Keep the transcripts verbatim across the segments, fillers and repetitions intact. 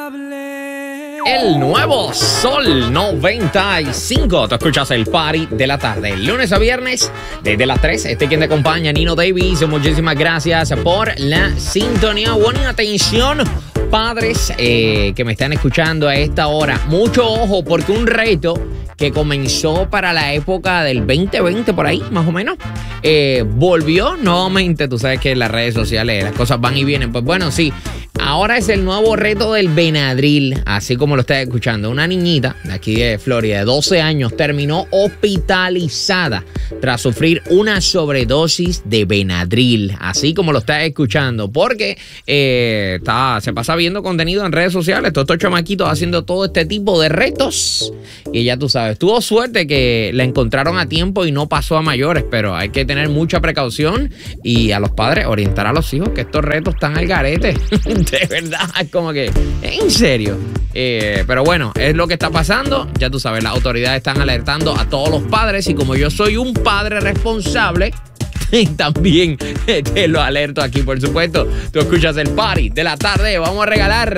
El nuevo Sol noventa y cinco. Tú escuchas el party de la tarde, lunes a viernes, desde las tres. Este quien te acompaña, Nino Davis. Muchísimas gracias por la sintonía. Buena atención, padres eh, que me están escuchando a esta hora. Mucho ojo, porque un reto que comenzó para la época del veinte veinte, por ahí, más o menos, eh, volvió nuevamente. Tú sabes que en las redes sociales las cosas van y vienen. Pues bueno, sí. Ahora es el nuevo reto del Benadryl, así como lo estás escuchando. Una niñita de aquí de Florida, de doce años, terminó hospitalizada tras sufrir una sobredosis de Benadryl, así como lo estás escuchando, porque eh, está, se pasa viendo contenido en redes sociales, todos estos chamaquitos haciendo todo este tipo de retos. Y ya tú sabes, tuvo suerte que la encontraron a tiempo y no pasó a mayores, pero hay que tener mucha precaución y a los padres orientar a los hijos que estos retos están al garete. De verdad, es como que, en serio. Eh, pero bueno, es lo que está pasando. Ya tú sabes, las autoridades están alertando a todos los padres. Y como yo soy un padre responsable, también te lo alerto aquí, por supuesto. Tú escuchas el party de la tarde. Vamos a regalar.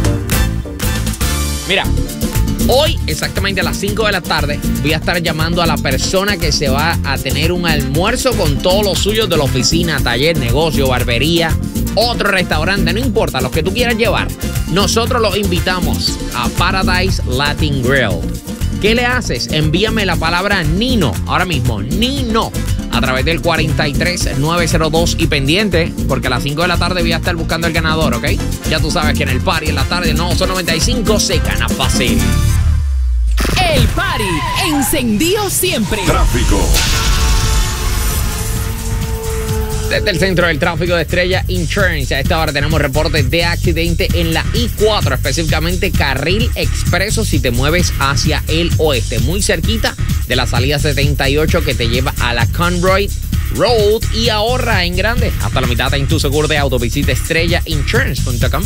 Mira, hoy, exactamente a las cinco de la tarde, voy a estar llamando a la persona que se va a tener un almuerzo con todos los suyos de la oficina, taller, negocio, barbería, otro restaurante, no importa, los que tú quieras llevar. Nosotros los invitamos a Paradise Latin Grill. ¿Qué le haces? Envíame la palabra Nino, ahora mismo, Nino, a través del cuatro tres nueve cero dos y pendiente, porque a las cinco de la tarde voy a estar buscando el ganador, ¿ok? Ya tú sabes que en el party en la tarde, no, son noventa y cinco, se gana fácil. El party encendido siempre. Tráfico. Desde el centro del tráfico de Estrella Insurance, a esta hora tenemos reportes de accidente en la I cuatro, específicamente carril expreso si te mueves hacia el oeste, muy cerquita de la salida setenta y ocho que te lleva a la Conroy Road, y ahorra en grande. Hasta la mitad en tu seguro de auto. Visita estrella insurance punto com.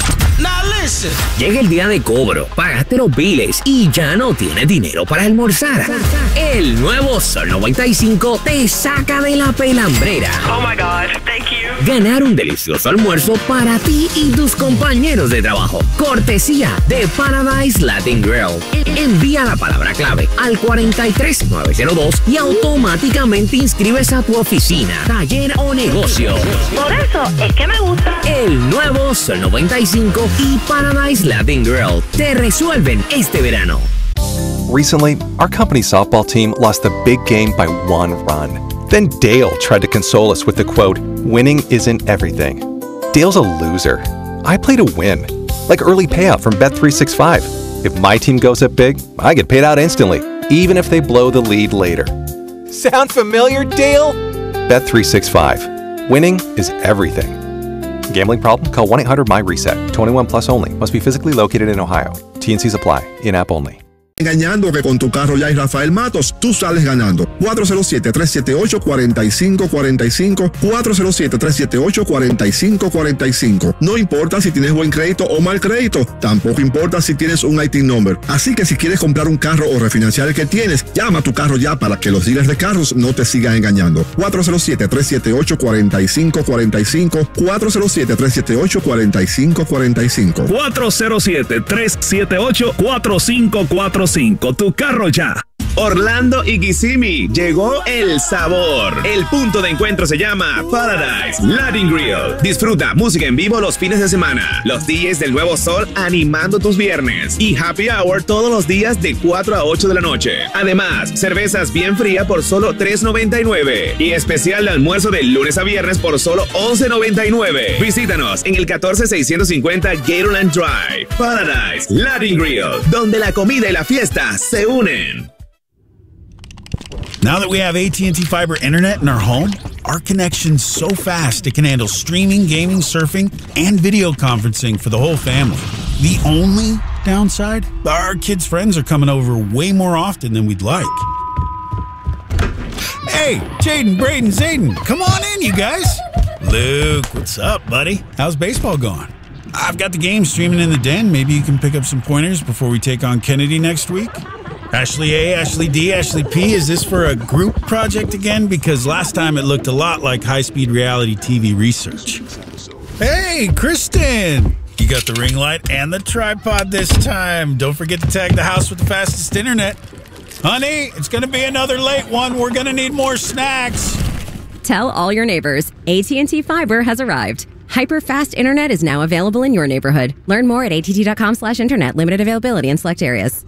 Llega el día de cobro, pagaste los biles y ya no tienes dinero para almorzar. El nuevo Sol noventa y cinco te saca de la pelambrera. Oh my God, thank you. Ganar un delicioso almuerzo para ti y tus compañeros de trabajo. Cortesía de Paradise Latin Grill. Envía la palabra clave al cuatro tres nueve cero dos y automáticamente inscribes a tu oficina, taller o negocio. Por eso es que me gusta. El nuevo Sol noventa y cinco y Paradise Latin Grill te resuelven este verano. Recently, our company's softball team lost the big game by one run. Then Dale tried to console us with the quote, "Winning isn't everything." Dale's a loser. I play to win. Like early payout from Bet three sixty-five. If my team goes up big, I get paid out instantly, even if they blow the lead later. Sound familiar, Dale? Bet three sixty-five. Winning is everything. Gambling problem? Call one eight hundred my reset. twenty-one plus only. Must be physically located in Ohio. T and C's apply. In-app only. Engañando que con tu carro ya hay Rafael Matos, tú sales ganando. cuatro cero siete, tres siete ocho, cuatro cinco cuatro cinco, cuatro cero siete, tres siete ocho, cuatro cinco cuatro cinco. No importa si tienes buen crédito o mal crédito, tampoco importa si tienes un I T number. Así que si quieres comprar un carro o refinanciar el que tienes, llama a tu carro ya para que los dealers de carros no te sigan engañando. cuatro cero siete, tres siete ocho, cuatro cinco cuatro cinco, cuatro cero siete, tres siete ocho, cuatro cinco cuatro cinco. cuatro cero siete, tres siete ocho, cuatro cinco cuatro cinco. Tu carro ya. Orlando y Kissimmee, llegó el sabor. El punto de encuentro se llama Paradise Latin Grill. Disfruta música en vivo los fines de semana, los D Js del Nuevo Sol animando tus viernes y happy hour todos los días de cuatro a ocho de la noche. Además, cervezas bien fría por solo tres noventa y nueve y especial de almuerzo de lunes a viernes por solo once noventa y nueve. Visítanos en el catorce seiscientos cincuenta Gatorland Drive. Paradise Latin Grill, donde la comida y la fiesta se unen. Now that we have A T and T Fiber Internet in our home, our connection's so fast it can handle streaming, gaming, surfing, and video conferencing for the whole family. The only downside? Our kids' friends are coming over way more often than we'd like. Hey, Jaden, Braden, Zayden, come on in, you guys. Luke, what's up, buddy? How's baseball going? I've got the game streaming in the den. Maybe you can pick up some pointers before we take on Kennedy next week? Ashley A, Ashley D, Ashley P, is this for a group project again? Because last time it looked a lot like high-speed reality T V research. Hey, Kristen! You got the ring light and the tripod this time. Don't forget to tag the house with the fastest internet. Honey, it's going to be another late one. We're going to need more snacks. Tell all your neighbors, A T and T Fiber has arrived. Hyper-fast internet is now available in your neighborhood. Learn more at att.com slash internet. Limited availability in select areas.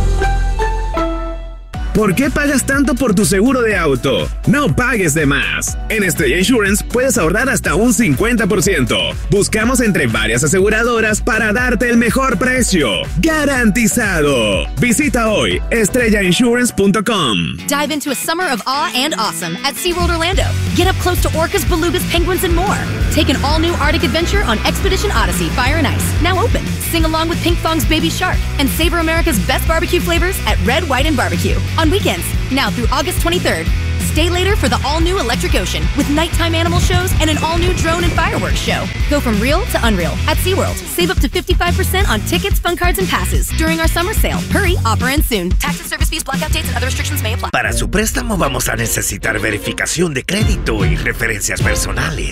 ¿Por qué pagas tanto por tu seguro de auto? No pagues de más. En Estrella Insurance puedes ahorrar hasta un cincuenta por ciento. Buscamos entre varias aseguradoras para darte el mejor precio. ¡Garantizado! Visita hoy estrella insurance punto com. Dive into a summer of awe and awesome at SeaWorld Orlando. Get up close to orcas, belugas, penguins, and more. Take an all-new Arctic adventure on Expedition Odyssey Fire and Ice, now open. Sing along with Pink Fong's Baby Shark and savor America's best barbecue flavors at Red, White, and Barbecue on weekends, now through August twenty-third. Stay later for the all-new Electric Ocean with nighttime animal shows and an all-new drone and fireworks show. Go from real to unreal at SeaWorld. Save up to fifty-five percent on tickets, fun cards, and passes during our summer sale. Hurry, offer ends soon. Tax and service fees, blackout dates, and other restrictions may apply. Para su préstamo vamos a necesitar verificación de crédito y referencias personales.